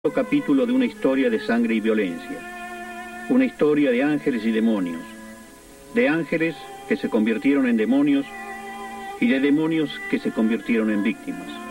Capítulo de una historia de sangre y violencia, una historia de ángeles y demonios, de ángeles que se convirtieron en demonios y de demonios que se convirtieron en víctimas.